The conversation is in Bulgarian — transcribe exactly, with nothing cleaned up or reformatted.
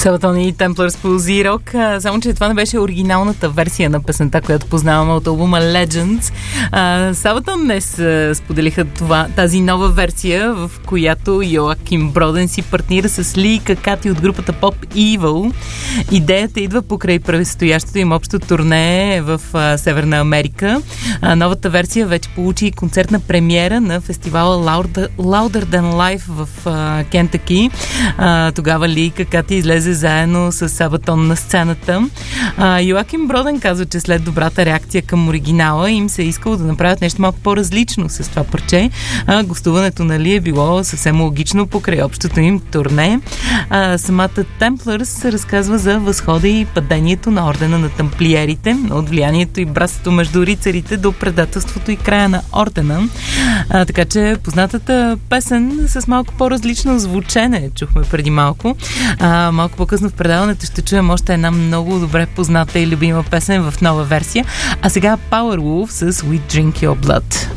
Sabaton и Templars по Z-Rock, само че това не беше оригиналната версия на песента, която познаваме от албума Legends. Sabaton днес споделиха това, тази нова версия, в която Йоаким Броден си партнира с Ли Какати от групата Pop Evil. Идеята идва покрай предстоящото им общо турне в а, Северна Америка. А, новата версия вече получи концертна премиера на фестивала Louder, Louder Than Life в а, Кентъки. А, тогава Ли Какати излезе заедно с Sabaton на сцената. А, Йоаким Броден казва, че след добрата реакция към оригинала им се е искало да направят нещо малко по-различно с това парче. А, гостуването на Ли е било съвсем логично покрай общото им турне. А, самата Templars разказва за възхода и падението на ордена на тамплиерите, от влиянието и братството между рицарите до предателството и края на ордена. А, така че познатата песен с малко по-различно звучене чухме преди малко. А, малко по-късно в предаването ще чуем още една много добре позната и любима песен в нова версия. А сега Powerwolf с We Drink Your Blood.